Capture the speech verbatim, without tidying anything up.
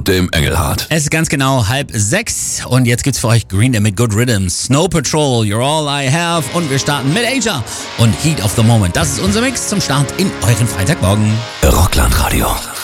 dem Engelhardt. Es ist ganz genau halb sechs und jetzt gibt's für euch Green Day mit Good Rhythm, Snow Patrol, You're All I Have und wir starten mit Asia und Heat of the Moment. Das ist unser Mix zum Start in euren Freitagmorgen. Rockland Radio.